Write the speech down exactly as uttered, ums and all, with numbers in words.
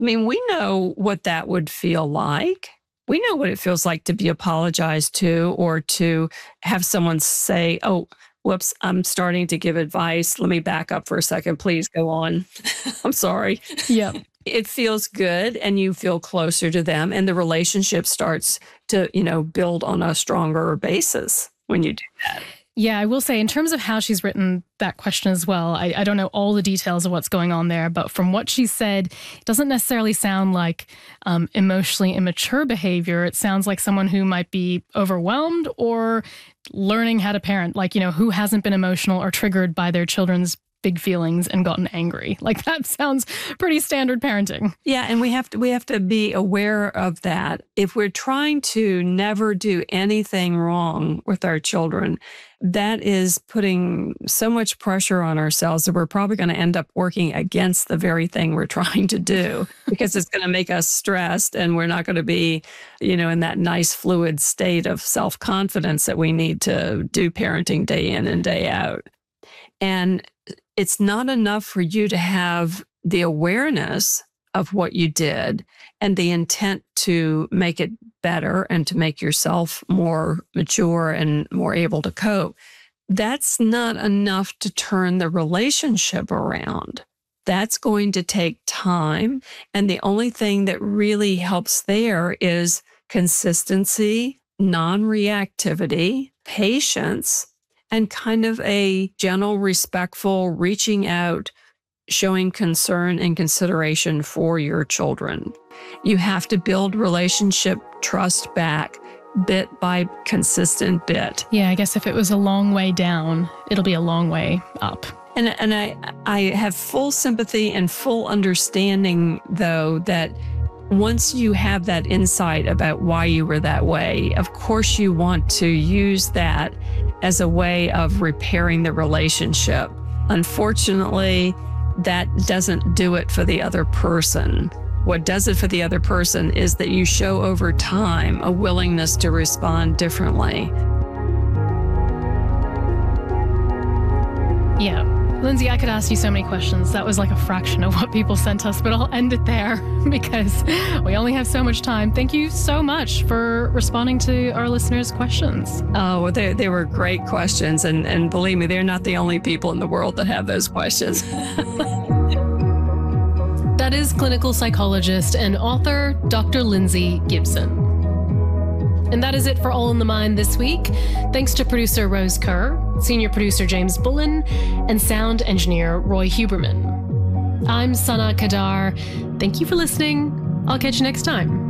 I mean, we know what that would feel like. We know what it feels like to be apologized to or to have someone say, oh, whoops, I'm starting to give advice. Let me back up for a second. Please go on. I'm sorry. Yeah. It feels good and you feel closer to them and the relationship starts to, you know, build on a stronger basis when you do that. Yeah, I will say in terms of how she's written that question as well, I, I don't know all the details of what's going on there, but from what she said, it doesn't necessarily sound like um, emotionally immature behavior. It sounds like someone who might be overwhelmed or learning how to parent, like, you know, who hasn't been emotional or triggered by their children's big feelings and gotten angry. Like that sounds pretty standard parenting. Yeah, and we have to we have to be aware of that. If we're trying to never do anything wrong with our children, that is putting so much pressure on ourselves that we're probably going to end up working against the very thing we're trying to do because it's going to make us stressed and we're not going to be, you know, in that nice fluid state of self-confidence that we need to do parenting day in and day out. And it's not enough for you to have the awareness of what you did and the intent to make it better and to make yourself more mature and more able to cope. That's not enough to turn the relationship around. That's going to take time. And the only thing that really helps there is consistency, non-reactivity, patience, and kind of a gentle, respectful reaching out, showing concern and consideration for your children. You have to build relationship trust back bit by consistent bit. Yeah, I guess if it was a long way down, it'll be a long way up. And, and I, I have full sympathy and full understanding, though, that once you have that insight about why you were that way, of course you want to use that as a way of repairing the relationship. Unfortunately, that doesn't do it for the other person. What does it for the other person is that you show over time a willingness to respond differently. Yeah. Lindsay, I could ask you so many questions. That was like a fraction of what people sent us, but I'll end it there because we only have so much time. Thank you so much for responding to our listeners' questions. Oh, they, they were great questions. And, and believe me, they're not the only people in the world that have those questions. That is clinical psychologist and author, Doctor Lindsay Gibson. And that is it for All in the Mind this week. Thanks to producer Rose Kerr, senior producer James Bullen, and sound engineer Roy Huberman. I'm Sana Kadar. Thank you for listening. I'll catch you next time.